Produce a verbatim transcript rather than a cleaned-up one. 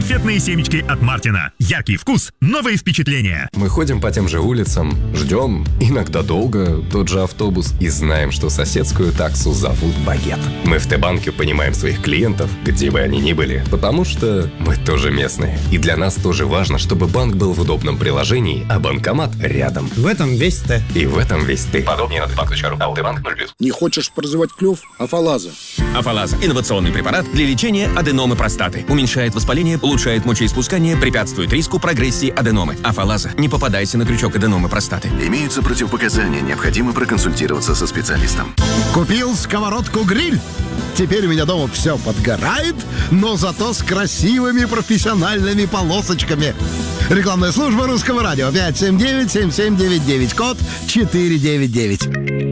Конфетные семечки от Мартина. Яркий вкус, новые впечатления. Мы ходим по тем же улицам, ждем, иногда долго, тот же автобус, и знаем, что соседскую таксу зовут Багет. Мы в Т-банке понимаем своих клиентов, где бы они ни были, потому что мы тоже местные. И для нас тоже важно, чтобы банк был в удобном приложении, а банкомат рядом. В этом весь Т. И в этом весь ты. Подробнее на Т-банк точка ру. А у Т-банк ноль плюс. Не хочешь прозевать клюв? Афалаза. Афалаза – инновационный препарат для лечения аденомы простаты. Уменьшает воспаление, улучшает мочеиспускание, препятствует риску прогрессии аденомы. Афалаза. Не попадайся на крючок аденомы простаты. Имеются противопоказания. Необходимо проконсультироваться со специалистом. Купил сковородку-гриль. Теперь у меня дома все подгорает, но зато с красивыми профессиональными полосочками. Рекламная служба Русского радио. пять семь девять семь семь девять девять. Код четыре девять девять.